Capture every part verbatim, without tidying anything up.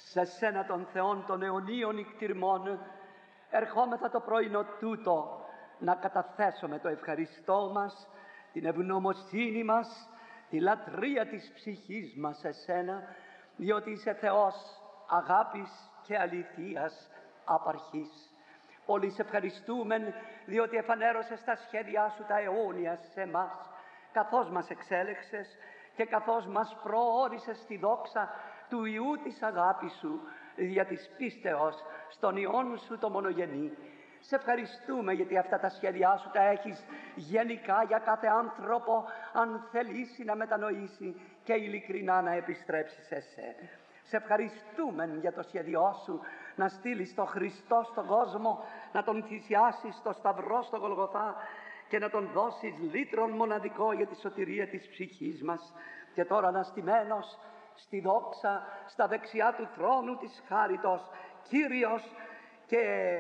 Σε σένα των Θεών των αιωνίων ικτυρμών, ερχόμεθα το πρωινό τούτο να καταθέσουμε το ευχαριστώ μας, την ευγνωμοσύνη μας, τη λατρεία της ψυχής μας σε σένα, διότι είσαι Θεός αγάπης και αληθείας απαρχής. Πολύ σε ευχαριστούμε, διότι εφανέρωσες τα σχέδιά σου τα αιώνια σε εμάς, καθώς μας εξέλεξες και καθώς μας προώρισες στη δόξα του Υιού της αγάπης σου, δια της πίστεως στον Υιόν σου το μονογενή. Σε ευχαριστούμε γιατί αυτά τα σχέδιά σου τα έχεις γενικά για κάθε άνθρωπο, αν θελήσει να μετανοήσει και ειλικρινά να επιστρέψει σε εσέ. Σε ευχαριστούμε για το σχέδιό σου να στείλεις τον Χριστό στον κόσμο, να τον θυσιάσεις στο σταυρό στο Γολγοθά και να τον δώσεις λύτρον μοναδικό για τη σωτηρία της ψυχής μας. Και τώρα αναστημένος στη δόξα, στα δεξιά του θρόνου της χάριτος, Κύριος και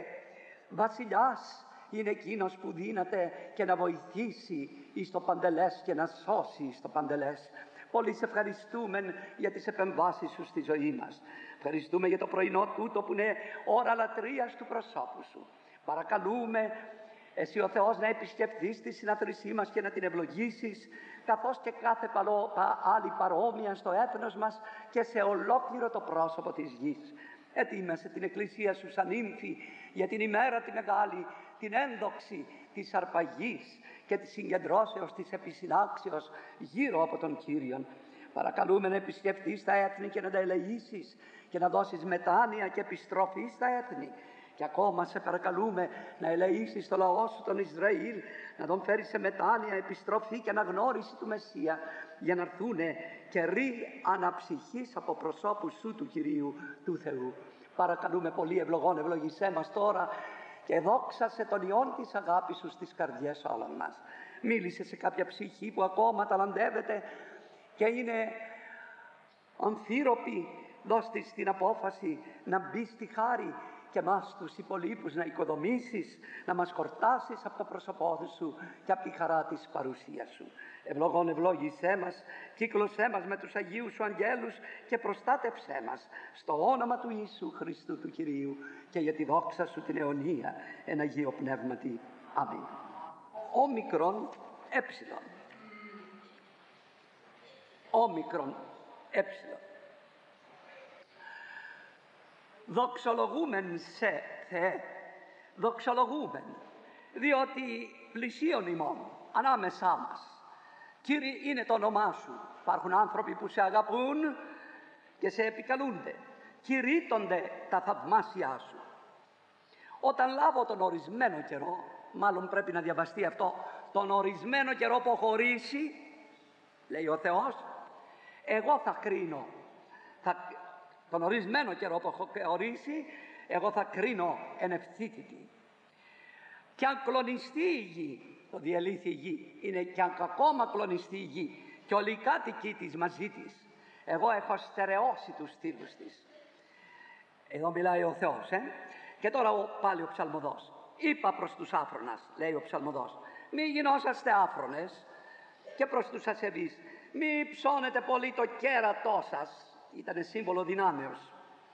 Βασιλιάς είναι εκείνος που δύναται και να βοηθήσει εις το παντελές και να σώσει εις το παντελές. Πολύ σε ευχαριστούμε για τις επεμβάσεις σου στη ζωή μας. Ευχαριστούμε για το πρωινό τούτο που είναι ώρα λατρείας του προσώπου σου. Παρακαλούμε εσύ ο Θεός να επισκεφθείς τη συναθρησή μας και να την ευλογήσεις, καθώς και κάθε παλό, πα, άλλη παρόμοια στο έθνος μας και σε ολόκληρο το πρόσωπο της γης. Ετοίμασε την εκκλησία σου σαν ύμφη για την ημέρα τη μεγάλη, την ένδοξη της αρπαγής και της συγκεντρώσεως της επισυνάξεως γύρω από τον Κύριον. Παρακαλούμε να επισκεφτείς τα έθνη και να τα ελεήσεις και να δώσεις μετάνοια και επιστροφή στα έθνη. Και ακόμα σε παρακαλούμε να ελεήσεις το λαό σου τον Ισραήλ, να τον φέρεις σε μετάνοια, επιστροφή και αναγνώριση του Μεσσία, για να έρθουν καιροί αναψυχής από προσώπου σου του Κυρίου του Θεού. Παρακαλούμε πολύ ευλογών, ευλογησέ μας τώρα και δόξασε τον Υιόν της αγάπης σου στις καρδιές όλων μας. Μίλησε σε κάποια ψυχή που ακόμα ταλαντεύεται και είναι αμφίροπη, δώσ' της την απόφαση να μπει στη χάρη και μας τους υπολείπους να οικοδομήσεις, να μας χορτάσεις από το πρόσωπό σου και από τη χαρά της παρουσίας σου. Ευλογών ευλόγησέ μας, κύκλωσέ μας με τους Αγίους σου αγγέλους και προστάτευσέ μας στο όνομα του Ιησού Χριστού του Κυρίου και για τη δόξα σου την αιωνία εν Αγίο Πνεύματι. Αμήν. Όμικρον έψιλον. Όμικρον έψιλον. Δοξολογούμεν σε Θεέ, δοξολογούμεν, διότι πλησίον ημών ανάμεσά μας. Κύριε, είναι το όνομά σου. Υπάρχουν άνθρωποι που σε αγαπούν και σε επικαλούνται. Κηρύττονται τα θαυμάσια σου. Όταν λάβω τον ορισμένο καιρό, μάλλον πρέπει να διαβαστεί αυτό, τον ορισμένο καιρό που χωρίσει, λέει ο Θεός, εγώ θα κρίνω. Θα, τον ορισμένο καιρό που έχω ορίσει, εγώ θα κρίνω εν ευθύτητη. Κι αν κλονιστεί η γη, το διελήθη η γη, είναι κι αν ακόμα κλονιστεί η γη και όλοι οι κάτοικοι της μαζί της, εγώ έχω στερεώσει τους στήλους της. Εδώ μιλάει ο Θεός, ε? Και τώρα ο, πάλι ο ψαλμοδός. Είπα προς τους άφρονας, λέει ο ψαλμοδός, μη γινόσαστε άφρονες, και προς τους ασεβείς, μη ψώνετε πολύ το κέρατό σας. Ήτανε σύμβολο δυνάμεως.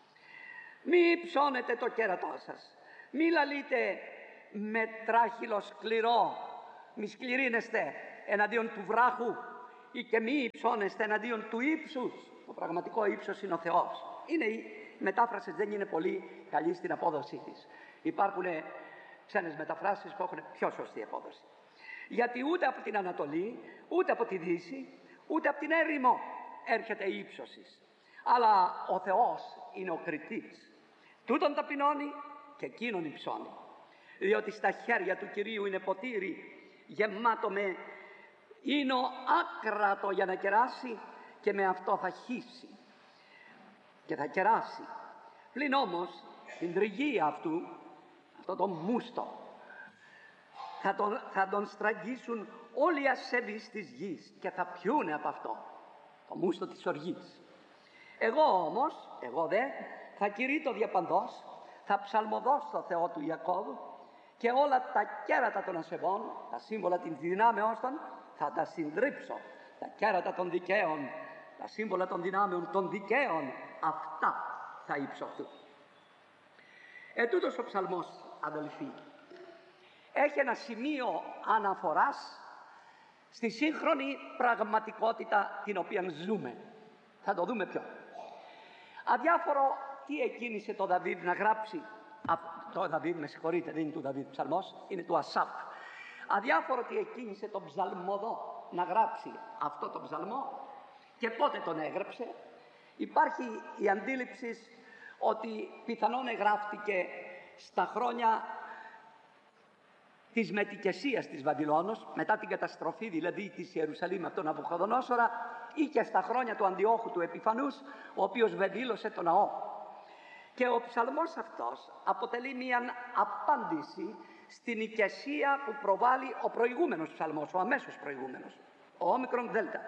Μη ψώνετε το κέρατό σας. Μη λαλείτε με τράχυλο σκληρό, μη σκληρύνεστε εναντίον του βράχου ή και μη ψώνεστε εναντίον του ύψους. Το πραγματικό ύψος είναι ο Θεός. Είναι, η μετάφραση δεν είναι πολύ καλή στην απόδοσή της. Υπάρχουν ξένες μεταφράσεις που έχουν πιο σωστή απόδοση. Γιατί ούτε από την Ανατολή, ούτε από τη Δύση, ούτε από την έρημο έρχεται η ύψωσης. Αλλά ο Θεός είναι ο κριτής. Τούτον ταπεινώνει και εκείνον υψώνει. Διότι στα χέρια του Κυρίου είναι ποτήρι γεμάτο με ίνο άκρατο για να κεράσει και με αυτό θα χύσει και θα κεράσει. Πλην όμως την τριγία αυτού, αυτό το μούστο, θα τον, θα τον στραγγίσουν όλοι οι ασεβείς της γης και θα πιούνε από αυτό, το μούστο της οργής. Εγώ όμως, εγώ δε, θα κηρύττω διαπαντός, θα ψαλμοδώ στο Θεό του Ιακώβ και όλα τα κέρατα των ασεβών, τα σύμβολα της δυνάμεως των, θα τα συντρίψω. Τα κέρατα των δικαίων, τα σύμβολα των δυνάμεων των δικαίων, αυτά θα υψωθούν. Ετούτος ο ψαλμός, αδελφοί, έχει ένα σημείο αναφοράς στη σύγχρονη πραγματικότητα την οποία ζούμε. Θα το δούμε πιο. Αδιάφορο τι εκκίνησε το Δαβίδ να γράψει. Α, το Δαβίδ, με συγχωρείτε, δεν είναι του Δαβίδ ψαλμός, είναι του Ασάφ. Αδιάφορο τι εκκίνησε τον ψαλμοδό να γράψει αυτό το ψαλμό και πότε τον έγραψε, υπάρχει η αντίληψη ότι πιθανόν εγγράφτηκε στα χρόνια της μετικεσίας της Βαβυλώνος, μετά την καταστροφή δηλαδή της Ιερουσαλήμ από τον Ναβουχοδονόσορα, ή και στα χρόνια του Αντιόχου του Επιφανούς, ο οποίος βεβήλωσε τον ναό. Και ο ψαλμός αυτός αποτελεί μια απάντηση στην οικεσία που προβάλλει ο προηγούμενος ψαλμός, ο αμέσως προηγούμενος, ο όμικρον δέλτα.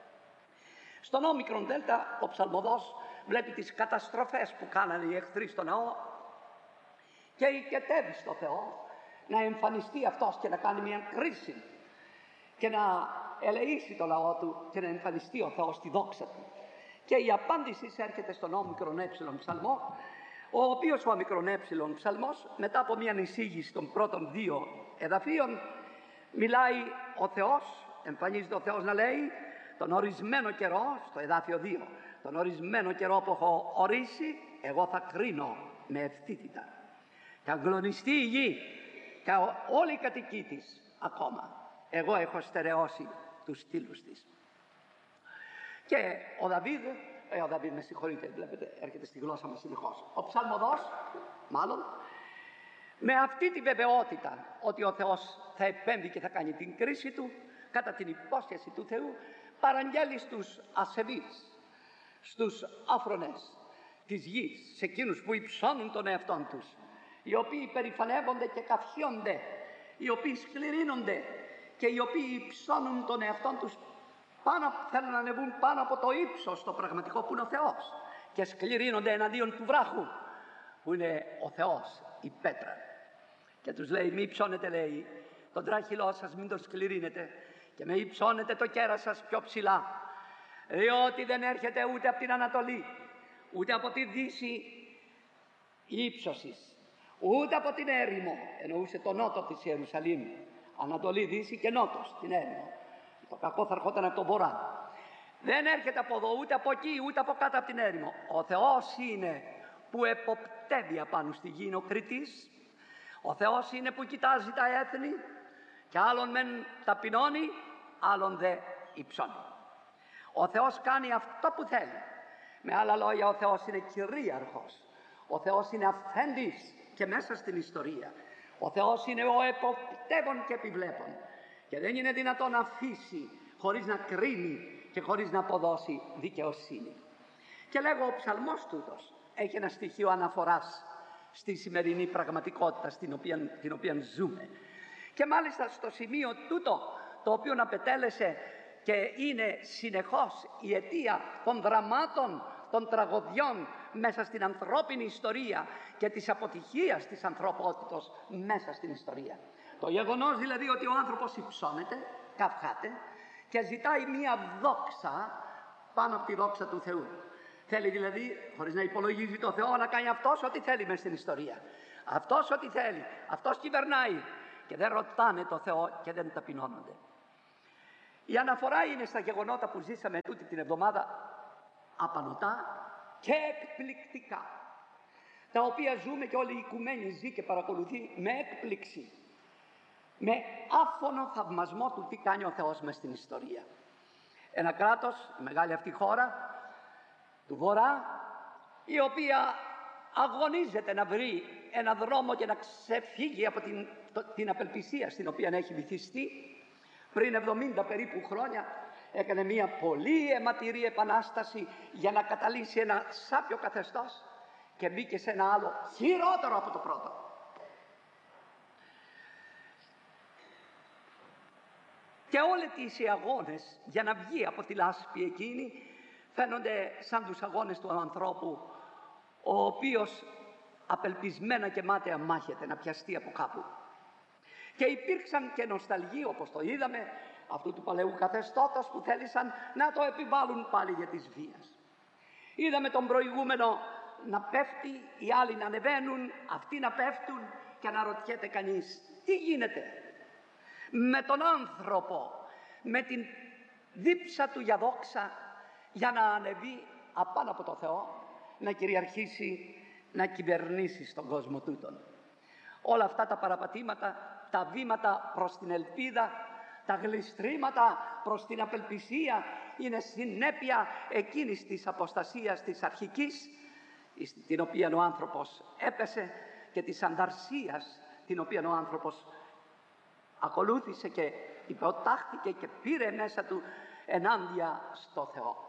Στον όμικρον δέλτα ο ψαλμοδός βλέπει τις καταστροφές που κάνανε οι εχθροί στο ναό και οικετεύει στο Θεό να εμφανιστεί αυτός και να κάνει μια κρίση και να ελεήσει το λαό του και να εμφανιστεί ο Θεός στη δόξα του. Και η απάντηση έρχεται στον όμικρον έψιλον ψαλμό, ο οποίος ο όμικρον έψιλον ψαλμός, μετά από μια εισήγηση των πρώτων δύο εδαφίων, μιλάει ο Θεός, εμφανίζεται ο Θεός να λέει τον ορισμένο καιρό, στο εδάφιο δύο, τον ορισμένο καιρό που έχω ορίσει, εγώ θα κρίνω με ευθύτητα. Θα αγγλονιστεί η γη και όλη η κατοικοί της ακόμα. Εγώ έχω στερεώσει τους στήλους της. Και ο Δαβίδ, ε, ο Δαβίδ με συγχωρείτε, βλέπετε, έρχεται στη γλώσσα μας συνεχώς. Ο ψαλμοδός, μάλλον, με αυτή τη βεβαιότητα ότι ο Θεός θα επέμβει και θα κάνει την κρίση του, κατά την υπόσχεση του Θεού, παραγγέλει στους ασεβείς, στους άφρονες της γης, σε εκείνους που υψώνουν τον εαυτόν τους, οι οποίοι περηφανεύονται και καυχιόνται, οι οποίοι σκληρύνονται και οι οποίοι υψώνουν τον εαυτόν τους, πάνω, θέλουν να ανεβούν πάνω από το ύψος το πραγματικό που είναι ο Θεός και σκληρύνονται εναντίον του βράχου που είναι ο Θεός, η πέτρα. Και τους λέει, μη υψώνετε, λέει, τον τράχυλό σας, μην τον σκληρύνετε και με υψώνετε το κέρας σας πιο ψηλά, διότι δεν έρχεται ούτε από την Ανατολή, ούτε από τη Δύση ύψωσης, ούτε από την έρημο, εννοούσε το νότο της Ιερουσαλήμ, Ανατολή, Δύση και νότος, την έρημο. Το κακό θα ερχόταν από τον βορρά. Δεν έρχεται από εδώ, ούτε από εκεί, ούτε από κάτω από την έρημο. Ο Θεός είναι που εποπτεύει απάνω στη γη, είναι ο κριτής. Ο Θεός είναι που κοιτάζει τα έθνη και άλλον μεν ταπεινώνει, άλλον δε υψώνει. Ο Θεός κάνει αυτό που θέλει. Με άλλα λόγια, ο Θεός είναι κυρίαρχος. Ο Θεός είναι αφέντης και μέσα στην ιστορία. Ο Θεός είναι ο εποπτεύων και επιβλέπων. Και δεν είναι δυνατόν να αφήσει χωρίς να κρίνει και χωρίς να αποδώσει δικαιοσύνη. Και λέγω, ο ψαλμός τούτος έχει ένα στοιχείο αναφοράς στη σημερινή πραγματικότητα στην οποία, την οποία ζούμε. Και μάλιστα στο σημείο τούτο, το οποίο απετέλεσε και είναι συνεχώς η αιτία των δραμάτων, των τραγωδιών μέσα στην ανθρώπινη ιστορία και της αποτυχίας της ανθρωπότητος μέσα στην ιστορία. Το γεγονός δηλαδή ότι ο άνθρωπος υψώνεται, καυχάται και ζητάει μία δόξα πάνω από τη δόξα του Θεού. Θέλει δηλαδή, χωρίς να υπολογίζει το Θεό, να κάνει αυτός ό,τι θέλει μέσα στην ιστορία. Αυτός ό,τι θέλει, αυτός κυβερνάει και δεν ρωτάνε το Θεό και δεν ταπεινώνονται. Η αναφορά είναι στα γεγονότα που ζήσαμε τούτη την εβδομάδα, απανωτά και εκπληκτικά, τα οποία ζούμε και όλη η οικουμένη ζει και παρακολουθεί με έκπληξη, με άφωνο θαυμασμό του τι κάνει ο Θεός μες στην ιστορία. Ένα κράτος, η μεγάλη αυτή χώρα του Βορρά, η οποία αγωνίζεται να βρει ένα δρόμο και να ξεφύγει από την, το, την απελπισία στην οποία έχει βυθιστεί. Πριν εβδομήντα περίπου χρόνια έκανε μια πολύ αιματηρή επανάσταση για να καταλύσει ένα σάπιο καθεστώς και μπήκε σε ένα άλλο χειρότερο από το πρώτο. Και όλες οι αγώνες για να βγει από τη λάσπη εκείνη φαίνονται σαν τους αγώνες του ανθρώπου ο οποίος απελπισμένα και μάταια μάχεται να πιαστεί από κάπου. Και υπήρξαν και νοσταλγοί, όπως το είδαμε, αυτού του παλαιού καθεστώτος που θέλησαν να το επιβάλλουν πάλι για της βίας. Είδαμε τον προηγούμενο να πέφτει, οι άλλοι να ανεβαίνουν, αυτοί να πέφτουν και αναρωτιέται κανείς τι γίνεται με τον άνθρωπο, με την δίψα του για δόξα, για να ανεβεί απάνω από το Θεό, να κυριαρχήσει, να κυβερνήσει στον κόσμο τούτον. Όλα αυτά τα παραπατήματα, τα βήματα προς την ελπίδα, τα γλιστρήματα προς την απελπισία είναι συνέπεια εκείνης της αποστασίας της αρχικής, την οποία ο άνθρωπος έπεσε, και της ανταρσίας την οποία ο άνθρωπος ακολούθησε και υποτάχθηκε και πήρε μέσα του ενάντια στο Θεό.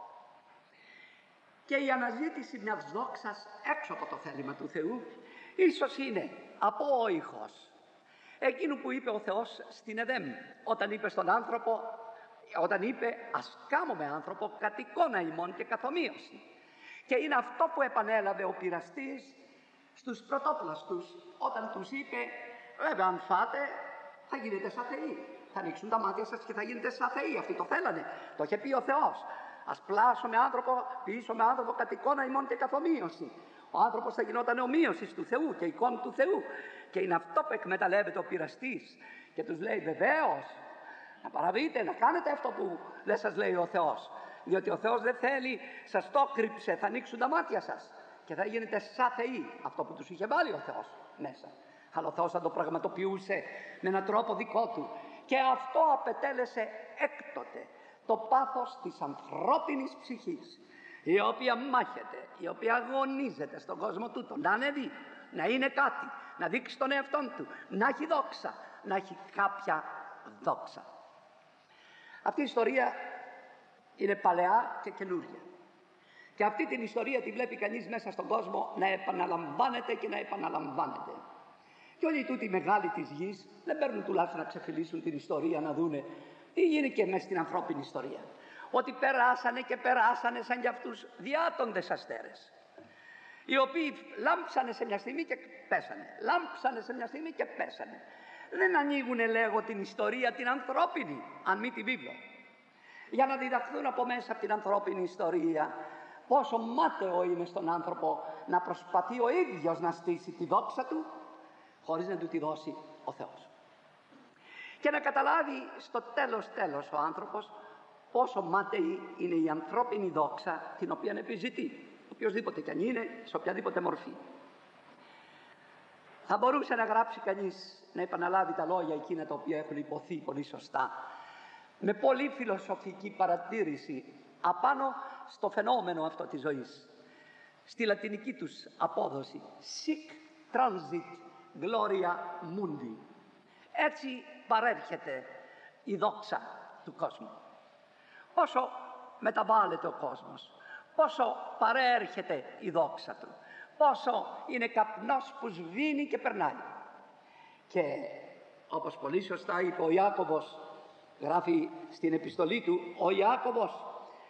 Και η αναζήτηση μιας δόξας έξω από το θέλημα του Θεού ίσως είναι απόϊχος εκείνου που είπε ο Θεός στην Εδέμ, όταν είπε στον άνθρωπο, όταν είπε ας κάμουμε άνθρωπο κατ' εικόνα ημών και καθομοίωση. Και είναι αυτό που επανέλαβε ο πειραστής στους πρωτόπλαστους, όταν τους είπε βέβαια αν φάτε θα γίνετε σαν θεοί, θα ανοίξουν τα μάτια σας και θα γίνετε σαν θεοί. Αυτοί το θέλανε, το είχε πει ο Θεός. Ας πλάσουμε άνθρωπο, ποιήσουμε άνθρωπο κατ' εικόνα ημών και καθομοίωση. Ο άνθρωπος θα γινόταν ομοίωσης του Θεού και εικόνα του Θεού. Και είναι αυτό που εκμεταλλεύεται ο πειραστής και τους λέει βεβαίως να παραβείτε, να κάνετε αυτό που δεν σας λέει ο Θεός, διότι ο Θεός δεν θέλει, σας το κρύψε, θα ανοίξουν τα μάτια σας και θα γίνετε σαν θεοί, αυτό που τους είχε βάλει ο Θεός μέσα. Αλλά ο Θεός θα το πραγματοποιούσε με έναν τρόπο δικό του, και αυτό απετέλεσε έκτοτε το πάθος της ανθρώπινης ψυχής, η οποία μάχεται, η οποία αγωνίζεται στον κόσμο τούτο να ανέβει, να είναι κάτι, να δείξει τον εαυτόν του, να έχει δόξα, να έχει κάποια δόξα. Αυτή η ιστορία είναι παλαιά και καινούρια, και αυτή την ιστορία τη βλέπει κανείς μέσα στον κόσμο να επαναλαμβάνεται και να επαναλαμβάνεται. Και όλοι τούτοι οι μεγάλοι της γης δεν παίρνουν τουλάχιστον να ξεφυλίσουν την ιστορία, να δούνε τι γίνηκε μέσα στην ανθρώπινη ιστορία. Ότι περάσανε και περάσανε σαν κι αυτούς διάτοντες αστέρες, οι οποίοι λάμψανε σε μια στιγμή και πέσανε, λάμψανε σε μια στιγμή και πέσανε. Δεν ανοίγουνε, λέγω, την ιστορία την ανθρώπινη, αν μη τη βίβλο, για να διδαχθούν από μέσα από την ανθρώπινη ιστορία πόσο μάταιο είναι στον άνθρωπο να προσπαθεί ο ίδιος να στήσει τη δόξα του χωρίς να του τη δώσει ο Θεός, και να καταλάβει στο τέλος τέλος ο άνθρωπος πόσο μάταιη είναι η ανθρώπινη δόξα την οποία επιζητεί, οποιοσδήποτε κι αν είναι, σε οποιαδήποτε μορφή. Θα μπορούσε να γράψει κανείς, να επαναλάβει τα λόγια εκείνα τα οποία έχουν υποθεί πολύ σωστά, με πολύ φιλοσοφική παρατήρηση απάνω στο φαινόμενο αυτό της ζωής, στη λατινική τους απόδοση sic transit gloria mundi. Έτσι παρέρχεται η δόξα του κόσμου. Πόσο μεταβάλλεται ο κόσμος, πόσο παρέρχεται η δόξα του, πόσο είναι καπνός που σβήνει και περνάει. Και όπως πολύ σωστά είπε ο Ιάκωβος, γράφει στην επιστολή του ο Ιάκωβος,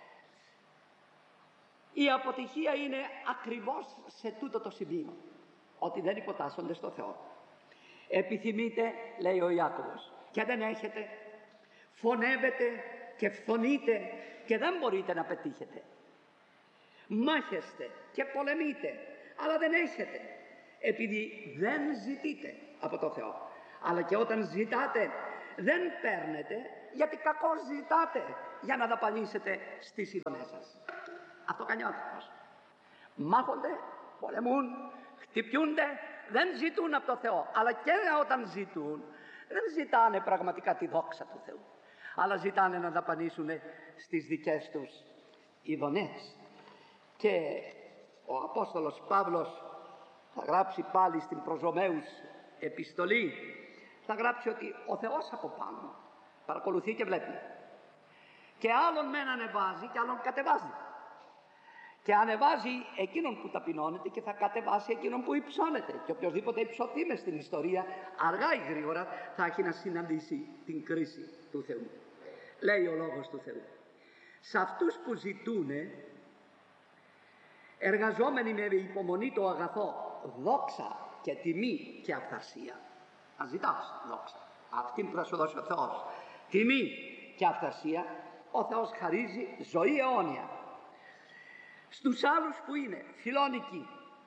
η αποτυχία είναι ακριβώς σε τούτο το σημείο, ότι δεν υποτάσσονται στο Θεό. Επιθυμείτε, λέει ο Ιάκωβος, και δεν έχετε, φωνεύετε και φθονείτε και δεν μπορείτε να πετύχετε. Μάχεστε και πολεμείτε, αλλά δεν έχετε, επειδή δεν ζητείτε από το Θεό. Αλλά και όταν ζητάτε δεν παίρνετε, γιατί κακώς ζητάτε για να δαπανίσετε στις ειδονές σας. Αυτό κάνει ο άνθρωπος. Μάχονται, πολεμούν, χτυπιούνται, δεν ζητούν από το Θεό. Αλλά και όταν ζητούν, δεν ζητάνε πραγματικά τη δόξα του Θεού, αλλά ζητάνε να δαπανίσουν στις δικές τους ειδονές. Και ο Απόστολος Παύλος θα γράψει πάλι στην προς Ρωμαίους επιστολή, θα γράψει ότι ο Θεός από πάνω παρακολουθεί και βλέπει, και άλλον μεν ανεβάζει και άλλον κατεβάζει, και ανεβάζει εκείνον που ταπεινώνεται και θα κατεβάσει εκείνον που υψώνεται, και οποιοσδήποτε υψωθεί μες στην ιστορία αργά ή γρήγορα θα έχει να συναντήσει την κρίση του Θεού. Λέει ο Λόγος του Θεού, σε αυτούς που ζητούνε, εργαζόμενοι με υπομονή το αγαθό, δόξα και τιμή και αυθαρσία. Αν ζητάς δόξα, αυτήν που θα σου δώσει ο Θεός, τιμή και αυθαρσία, ο Θεός χαρίζει ζωή αιώνια. Στους άλλους που είναι φιλόνικοι,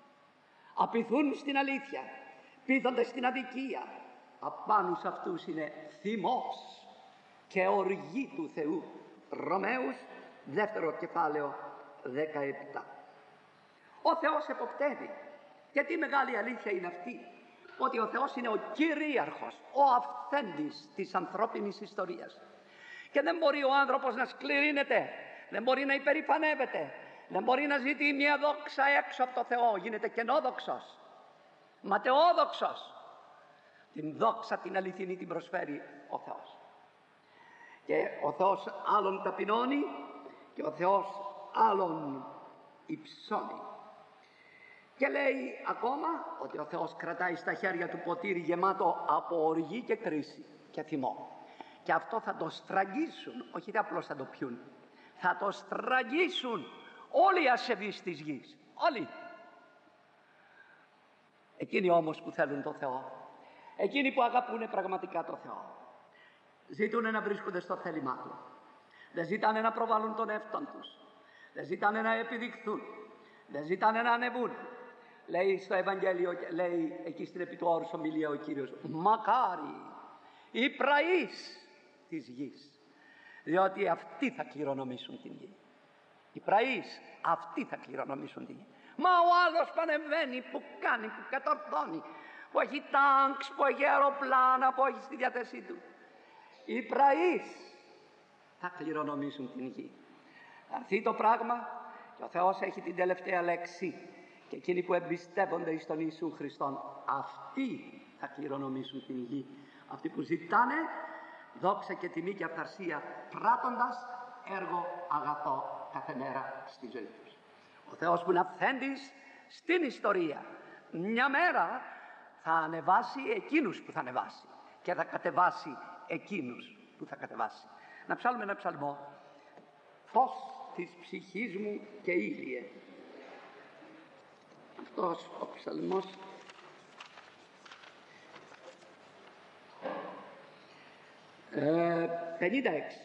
απειθούν στην αλήθεια, πείθονται στην αδικία. Απάνω σε αυτούς είναι θυμός και οργή του Θεού. Ρωμαίους, δεύτερο κεφάλαιο, δεκαεπτά. Ο Θεός εποπτεύει. Και τι μεγάλη αλήθεια είναι αυτή, ότι ο Θεός είναι ο κυρίαρχος, ο αυθέντης της ανθρώπινης ιστορίας. Και δεν μπορεί ο άνθρωπος να σκληρύνεται, δεν μπορεί να υπερηφανεύεται, δεν μπορεί να ζητεί μια δόξα έξω από το Θεό. Γίνεται κενόδοξος, ματαιόδοξος. Την δόξα την αληθινή την προσφέρει ο Θεός. Και ο Θεός άλλον ταπεινώνει και ο Θεός άλλον υψώνει. Και λέει ακόμα ότι ο Θεός κρατάει στα χέρια του ποτήρι γεμάτο από οργή και κρίση και θυμό. Και αυτό θα το στραγγίσουν, όχι απλώς θα το πιούν, θα το στραγγίσουν όλοι οι ασεβείς της γης. Όλοι. Εκείνοι όμως που θέλουν το Θεό, εκείνοι που αγαπούν πραγματικά το Θεό, ζητούν να βρίσκονται στο θέλημά Του. Δεν ζητάνε να προβάλλουν τον εαυτόν τους. Δεν ζητάνε να επιδειχθούν. Δεν ζητάνε να ανεβούν. Λέει στο Ευαγγέλιο, λέει εκεί στην επί του όρους ομιλία ο Κύριος, μακάρι οι πραείς της γης, διότι αυτοί θα κληρονομήσουν την γη. Οι πραείς, αυτοί θα κληρονομήσουν την γη. Μα ο άλλος που ανεβαίνει, που κάνει, που κατορθώνει, που έχει τάγκς, που έχει αεροπλάνα, που έχει στη διάθεσή του, οι πραείς θα κληρονομήσουν την γη. Θα έρθει το πράγμα και ο Θεός έχει την τελευταία λέξη. Και εκείνοι που εμπιστεύονται εις τον Ιησού Χριστόν, αυτοί θα κληρονομήσουν την γη. Αυτοί που ζητάνε δόξα και τιμή και αυθαρσία, πράττοντας έργο αγαθό κάθε μέρα στη ζωή τους. Ο Θεός που είναι αυθέντης στην ιστορία, μια μέρα θα ανεβάσει εκείνους που θα ανεβάσει και θα κατεβάσει εκείνους που θα κατεβάσει. Να ψάλουμε ένα ψαλμό. Φως της ψυχής μου και ήλιε. Αυτός ο ψαλμός ε, πενήντα έξι.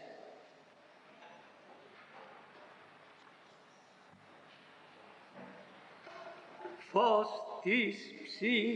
Φως της ψυχής